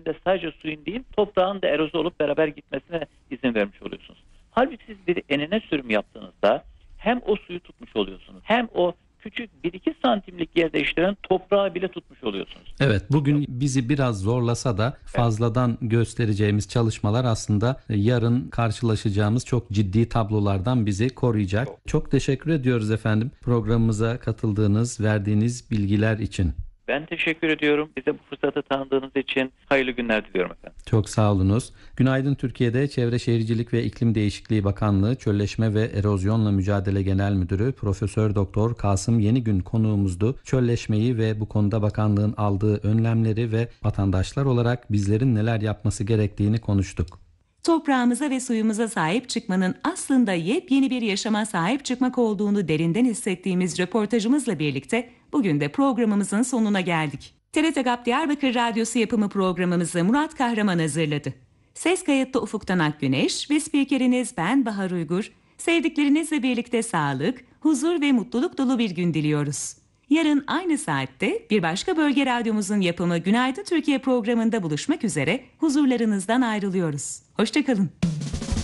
bölümünde sadece suyun değil, toprağın da eroze olup beraber gitmesine izin vermiş oluyorsunuz. Halbuki siz bir enine sürüm yaptığınızda hem o suyu tutmuş oluyorsunuz, hem o küçük 1-2 santimlik yer değiştiren toprağı bile tutmuş oluyorsunuz. Evet, bugün bizi biraz zorlasa da fazladan göstereceğimiz çalışmalar aslında yarın karşılaşacağımız çok ciddi tablolardan bizi koruyacak. Çok teşekkür ediyoruz efendim programımıza katıldığınız, verdiğiniz bilgiler için. Ben teşekkür ediyorum. Bize bu fırsatı tanıdığınız için hayırlı günler diliyorum efendim. Çok sağ olunuz. Günaydın Türkiye'de Çevre Şehircilik ve İklim Değişikliği Bakanlığı Çölleşme ve Erozyonla Mücadele Genel Müdürü Profesör Doktor Kasım Yenigün konuğumuzdu. Çölleşmeyi ve bu konuda bakanlığın aldığı önlemleri ve vatandaşlar olarak bizlerin neler yapması gerektiğini konuştuk. Toprağımıza ve suyumuza sahip çıkmanın aslında yepyeni bir yaşama sahip çıkmak olduğunu derinden hissettiğimiz röportajımızla birlikte bugün de programımızın sonuna geldik. TRT GAP Diyarbakır Radyosu yapımı programımızı Murat Kahraman hazırladı. Ses kayıtta Ufuktan Akgüneş ve spikeriniz ben Bahar Uygur. Sevdiklerinizle birlikte sağlık, huzur ve mutluluk dolu bir gün diliyoruz. Yarın aynı saatte bir başka bölge radyomuzun yapımı Günaydın Türkiye programında buluşmak üzere huzurlarınızdan ayrılıyoruz. Hoşça kalın.